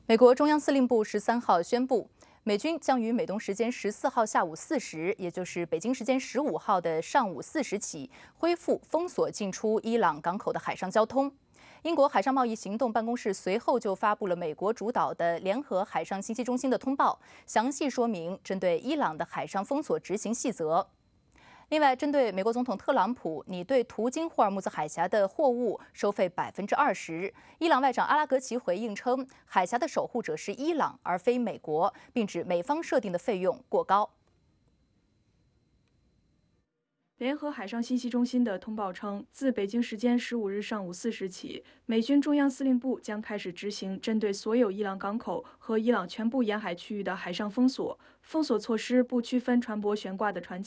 美国中央司令部13号宣布，美军将于美东时间14号下午4时，也就是北京时间15号的上午4时起，恢复封锁进出伊朗港口的海上交通。英国海上贸易行动办公室随后就发布了美国主导的联合海上信息中心的通报，详细说明针对伊朗的海上封锁执行细则。另外，针对美国总统特朗普拟对途经霍尔木兹海峡的货物收费20%，伊朗外长阿拉格齐回应称，海峡的守护者是伊朗而非美国，并指美方设定的费用过高。 联合海上信息中心的通报称，自北京时间15日上午4时起，美军中央司令部将开始执行针对所有伊朗港口和伊朗全部沿海区域的海上封锁。封锁措施不区分船舶悬挂的船